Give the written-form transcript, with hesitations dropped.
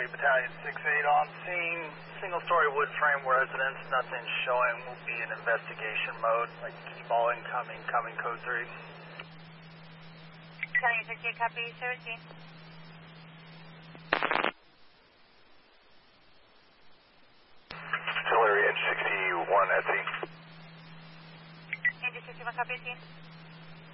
Artillery Battalion 6-8 on scene. Single-story wood frame residence, nothing showing. Will be in investigation mode. Like keep all incoming, coming code 3. Battalion 6-8, copy, 17. Artillery N61 at sea. Engine 61, copy, 18.